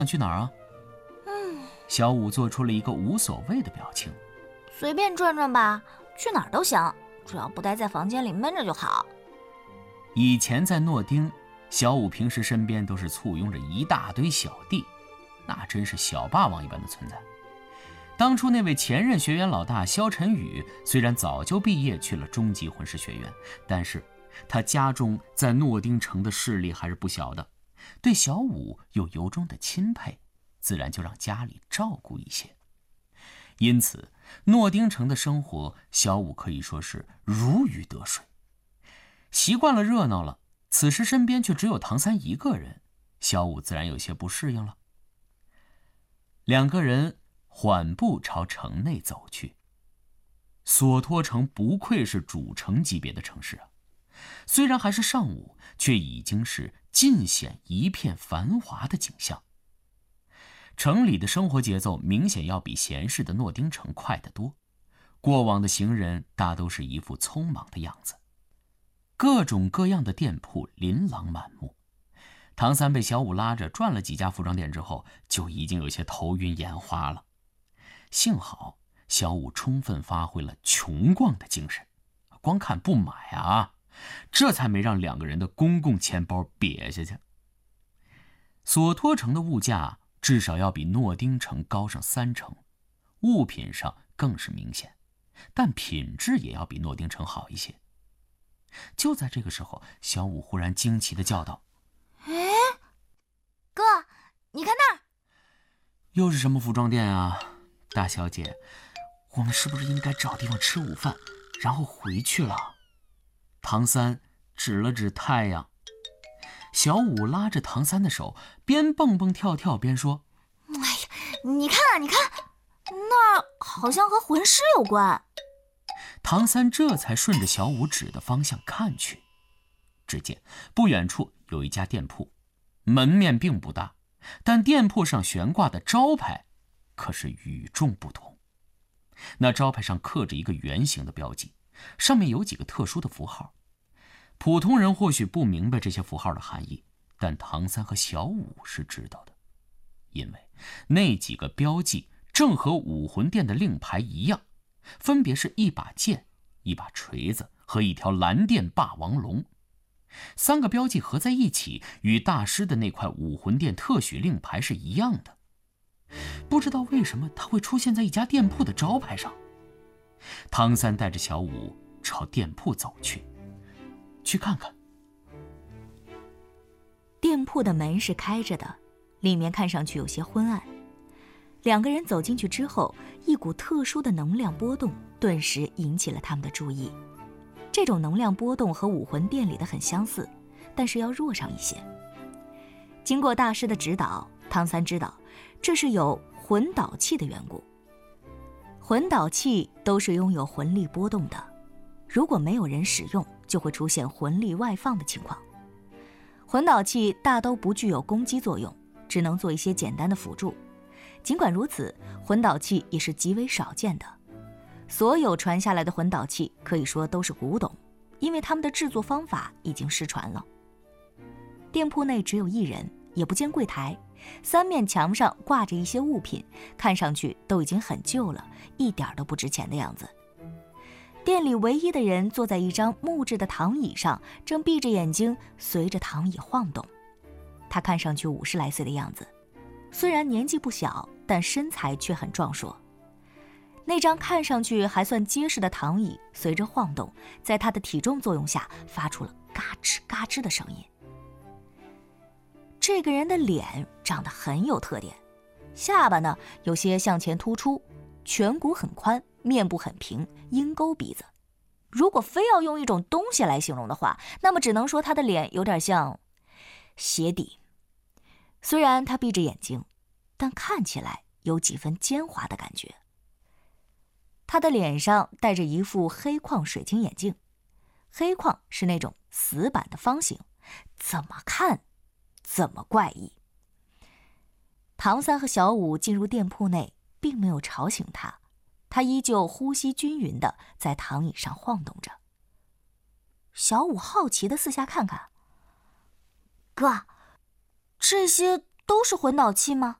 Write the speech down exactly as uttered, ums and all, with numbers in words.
去哪儿啊？ 嗯， 小五做出了一个无所谓的表情。 随便转转吧，去哪儿都行，只要不待在房间里闷着就好。 以前在诺丁，小五平时身边都是簇拥着一大堆小弟，那真是小霸王一般的存在。当初那位前任学员老大肖晨宇虽然早就毕业去了中级魂师学院，但是他家中在诺丁城的势力还是不小的，对小五又由衷的钦佩，自然就让家里照顾一些。因此诺丁城的生活，小五可以说是如鱼得水。习惯了热闹了，此时身边却只有唐三一个人，小五自然有些不适应了。两个人缓步朝城内走去。索托城不愧是主城级别的城市啊，虽然还是上午，却已经是尽显一片繁华的景象。城里的生活节奏明显要比闲适的诺丁城快得多，过往的行人大都是一副匆忙的样子。各种各样的店铺琳琅满目，唐三被小五拉着转了几家服装店之后，就已经有些头晕眼花了。幸好小五充分发挥了穷逛的精神，光看不买啊，这才没让两个人的公共钱包瘪下去。索托城的物价至少要比诺丁城高上三成，物品上更是明显，但品质也要比诺丁城好一些。就在这个时候，小五忽然惊奇地叫道： 哎，哥，你看那儿！ 又是什么服装店啊？大小姐，我们是不是应该找地方吃午饭，然后回去了？唐三指了指太阳。小五拉着唐三的手，边蹦蹦跳跳边说： 哎呀，你看啊，你看，那儿好像和魂师有关。 唐三这才顺着小五指的方向看去，只见不远处有一家店铺，门面并不大，但店铺上悬挂的招牌可是与众不同。那招牌上刻着一个圆形的标记，上面有几个特殊的符号。普通人或许不明白这些符号的含义，但唐三和小五是知道的，因为那几个标记正和武魂殿的令牌一样，分别是一把剑、一把锤子和一条蓝电霸王龙。三个标记合在一起，与大师的那块武魂殿特许令牌是一样的。不知道为什么它会出现在一家店铺的招牌上。唐三带着小五朝店铺走去，去看看。 店铺的门是开着的，里面看上去有些昏暗。两个人走进去之后，一股特殊的能量波动顿时引起了他们的注意。这种能量波动和武魂殿里的很相似，但是要弱上一些。经过大师的指导，唐三知道这是有魂导器的缘故。魂导器都是拥有魂力波动的，如果没有人使用，就会出现魂力外放的情况。魂导器大都不具有攻击作用，只能做一些简单的辅助。尽管如此，魂导器也是极为少见的。所有传下来的魂导器可以说都是古董，因为他们的制作方法已经失传了。店铺内只有一人，也不见柜台，三面墙上挂着一些物品，看上去都已经很旧了，一点都不值钱的样子。店里唯一的人坐在一张木质的躺椅上，正闭着眼睛随着躺椅晃动。他看上去五十来岁的样子，虽然年纪不小，但身材却很壮硕。那张看上去还算结实的躺椅随着晃动，在他的体重作用下发出了嘎吱嘎吱的声音。这个人的脸长得很有特点，下巴呢有些向前突出，颧骨很宽，面部很平，鹰钩鼻子。如果非要用一种东西来形容的话，那么只能说他的脸有点像鞋底。虽然他闭着眼睛，但看起来有几分奸猾的感觉。他的脸上戴着一副黑框水晶眼镜，黑框是那种死板的方形，怎么看怎么怪异。唐三和小五进入店铺内，并没有吵醒他，他依旧呼吸均匀地在躺椅上晃动着。小五好奇地四下看看， 哥，这些都是魂导器吗？